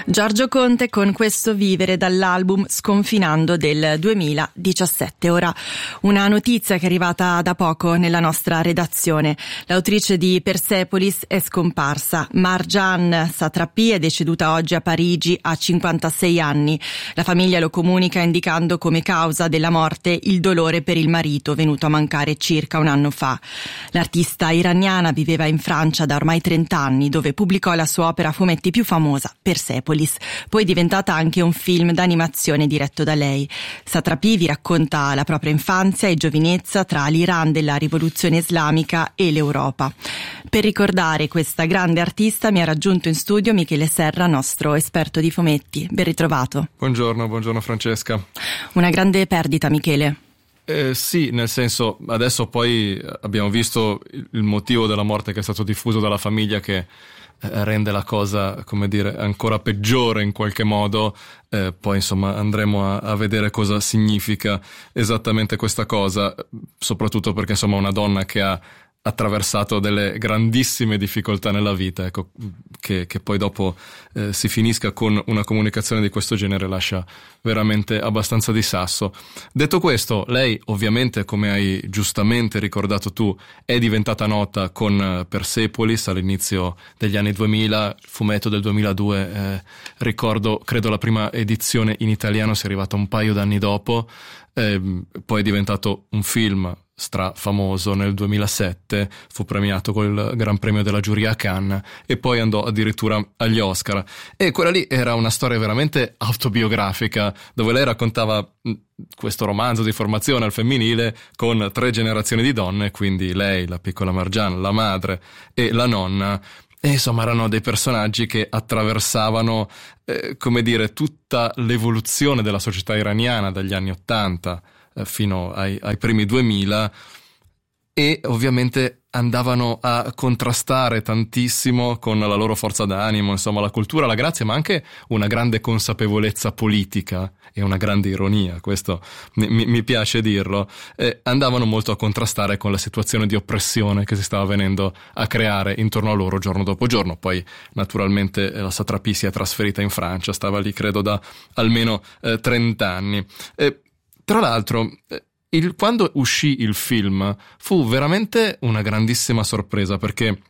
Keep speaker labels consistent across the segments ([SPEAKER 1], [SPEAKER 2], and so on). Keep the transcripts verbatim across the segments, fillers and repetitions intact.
[SPEAKER 1] Giorgio Conte con questo Vivere dall'album Sconfinando del duemiladiciassette. Ora una notizia che è arrivata da poco nella nostra redazione. L'autrice di Persepolis è scomparsa. Marjane Satrapi è deceduta oggi a Parigi a cinquantasei anni. La famiglia lo comunica indicando come causa della morte il dolore per il marito venuto a mancare circa un anno fa. L'artista iraniana viveva in Francia da ormai trenta anni, dove pubblicò la sua opera a fumetti più famosa, Persepolis, poi diventata anche un film d'animazione diretto da lei. Satrapi vi racconta la propria infanzia e giovinezza tra l'Iran della rivoluzione islamica e l'Europa. Per ricordare questa grande artista mi ha raggiunto in studio Michele Serra, nostro esperto di fumetti. Ben ritrovato.
[SPEAKER 2] Buongiorno, buongiorno Francesca.
[SPEAKER 1] Una grande perdita, Michele.
[SPEAKER 2] Eh, sì, nel senso, adesso poi abbiamo visto il motivo della morte che è stato diffuso dalla famiglia, che rende la cosa, come dire, ancora peggiore in qualche modo. Eh, poi insomma andremo a, a vedere cosa significa esattamente questa cosa, soprattutto perché insomma una donna che ha attraversato delle grandissime difficoltà nella vita, ecco, che, che poi dopo eh, si finisca con una comunicazione di questo genere lascia veramente abbastanza di sasso. Detto questo, lei ovviamente, come hai giustamente ricordato tu, è diventata nota con Persepolis all'inizio degli anni duemila, il fumetto del duemiladue, eh, ricordo, credo la prima edizione in italiano sia arrivata un paio d'anni dopo, eh, poi è diventato un film strafamoso nel duemilasette, fu premiato col Gran Premio della giuria a Cannes e poi andò addirittura agli Oscar, e quella lì era una storia veramente autobiografica, dove lei raccontava questo romanzo di formazione al femminile con tre generazioni di donne, quindi lei, la piccola Marjane, la madre e la nonna. E insomma erano dei personaggi che attraversavano, eh, come dire, tutta l'evoluzione della società iraniana dagli anni Ottanta fino ai, ai primi duemila, e ovviamente andavano a contrastare tantissimo con la loro forza d'animo, insomma la cultura, la grazia, ma anche una grande consapevolezza politica e una grande ironia, questo mi, mi piace dirlo. Eh, andavano molto a contrastare con la situazione di oppressione che si stava venendo a creare intorno a loro giorno dopo giorno. Poi naturalmente la Satrapi si è trasferita in Francia, stava lì credo da almeno eh, trenta anni. Eh, Tra l'altro, il, quando uscì il film fu veramente una grandissima sorpresa, perché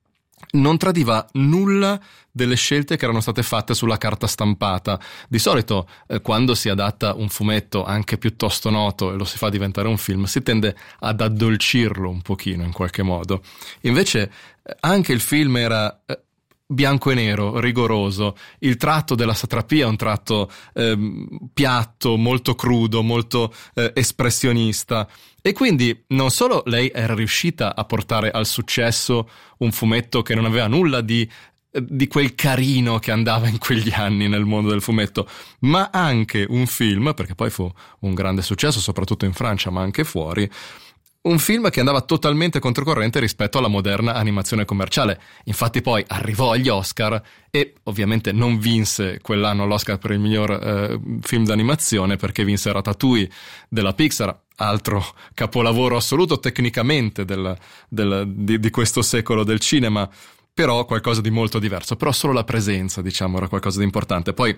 [SPEAKER 2] non tradiva nulla delle scelte che erano state fatte sulla carta stampata. Di solito, eh, quando si adatta un fumetto anche piuttosto noto e lo si fa diventare un film, si tende ad addolcirlo un pochino in qualche modo. Invece eh, anche il film era Eh, bianco e nero, rigoroso. Il tratto della Satrapi è un tratto eh, piatto, molto crudo, molto eh, espressionista, e quindi non solo lei era riuscita a portare al successo un fumetto che non aveva nulla di di quel carino che andava in quegli anni nel mondo del fumetto, ma anche un film, perché poi fu un grande successo soprattutto in Francia ma anche fuori, un film che andava totalmente controcorrente rispetto alla moderna animazione commerciale. Infatti poi arrivò agli Oscar e ovviamente non vinse quell'anno l'Oscar per il miglior eh, film d'animazione, perché vinse Ratatouille della Pixar, altro capolavoro assoluto tecnicamente del, del, di, di questo secolo del cinema, però qualcosa di molto diverso. Però solo la presenza, diciamo, era qualcosa di importante. Poi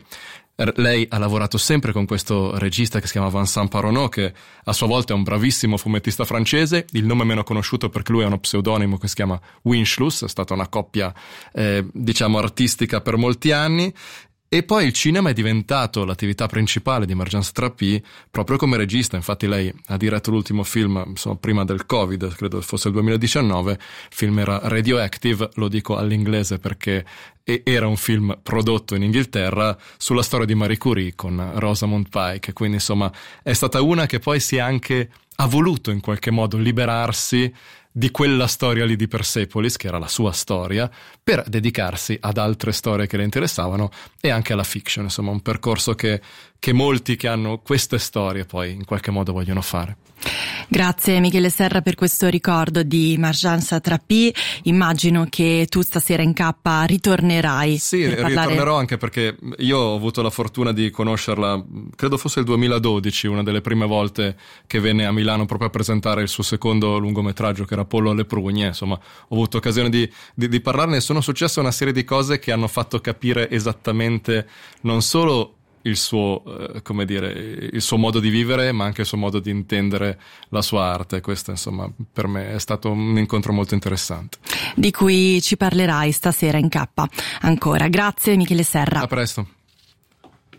[SPEAKER 2] lei ha lavorato sempre con questo regista che si chiama Vincent Paronneau, che a sua volta è un bravissimo fumettista francese. Il nome è meno conosciuto perché lui ha uno pseudonimo che si chiama Winchluss, è stata una coppia eh, diciamo artistica per molti anni. E poi il cinema è diventato l'attività principale di Marjane Satrapi proprio come regista. Infatti lei ha diretto l'ultimo film, insomma, prima del Covid, credo fosse il duemiladiciannove, il film era Radioactive, lo dico all'inglese perché era un film prodotto in Inghilterra sulla storia di Marie Curie con Rosamund Pike, quindi insomma è stata una che poi si è anche ha voluto in qualche modo liberarsi di quella storia lì di Persepolis, che era la sua storia, per dedicarsi ad altre storie che le interessavano e anche alla fiction, insomma un percorso che, che molti che hanno queste storie poi in qualche modo vogliono fare.
[SPEAKER 1] Grazie Michele Serra per questo ricordo di Marjane Satrapi. Immagino che tu stasera in K ritornerai.
[SPEAKER 2] Sì,
[SPEAKER 1] per parlare...
[SPEAKER 2] ritornerò, anche perché io ho avuto la fortuna di conoscerla, credo fosse il duemiladodici, una delle prime volte che venne a Milano proprio a presentare il suo secondo lungometraggio, che era Apollo alle Prugne, insomma ho avuto occasione di, di, di parlarne, e sono successe una serie di cose che hanno fatto capire esattamente non solo il suo, eh, come dire, il suo modo di vivere, ma anche il suo modo di intendere la sua arte. Questo, insomma, per me è stato un incontro molto interessante.
[SPEAKER 1] Di cui ci parlerai stasera in K. Ancora. Grazie Michele Serra.
[SPEAKER 2] A presto.